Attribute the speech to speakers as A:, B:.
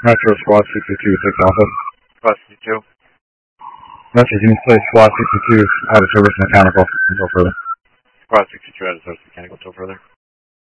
A: Metro Squad 62, 6 Alpha.
B: Squad 62.
A: Message, you need to place Squad 62 out of service mechanical until further.
B: Squad 62 out of service mechanical until further.